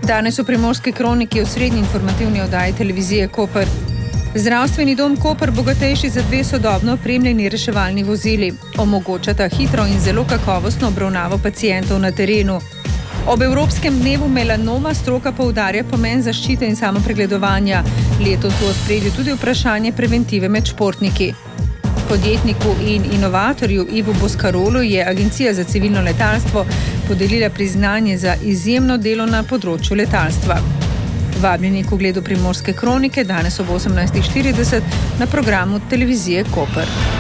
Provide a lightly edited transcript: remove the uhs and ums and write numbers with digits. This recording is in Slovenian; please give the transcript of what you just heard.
Danes v Primorski kroniki osrednji informativni oddaji televizije Koper. Zdravstveni dom Koper, bogatejši za 2 sodobno opremljeni reševalni vozili, omogočata hitro in zelo kakovostno obravnavo pacientov na terenu. Ob Evropskem dnevu melanoma stroka poudarja pomen zaščite in samopregledovanja. Letos v ospredju tudi vprašanje preventive med športniki. Podjetniku in inovatorju Ivu Boscarolu je Agencija za civilno letalstvo podelila priznanje za izjemno delo na področju letalstva. Vabljeni k ogledu Primorske kronike danes ob 18:40 na programu televizije Koper.